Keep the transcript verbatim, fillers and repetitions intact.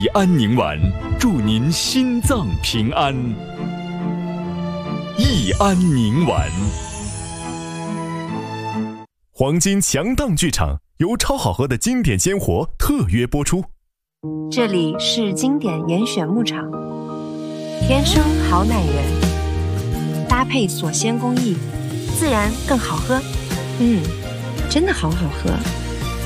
安宁丸，祝您心脏平安。益安宁丸。 黄金强档剧场由超好喝的经典鲜活特约播出。 这里是经典严选牧场，天生好奶源，搭配锁鲜工艺，自然更好喝。嗯，真的好好喝。